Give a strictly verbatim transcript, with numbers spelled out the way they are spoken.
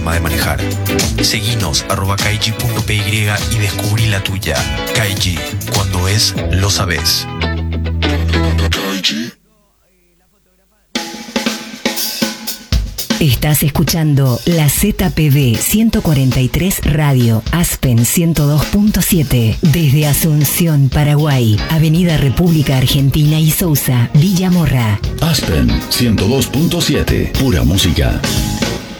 de manejar. Seguinos arroba kaiji punto py y descubrí la tuya. Kaiji, cuando es, lo sabés. Estás escuchando la Z P B ciento cuarenta y tres Radio, Aspen ciento dos punto siete, desde Asunción, Paraguay, Avenida República Argentina y Sousa, Villa Morra. Aspen ciento dos punto siete, pura música.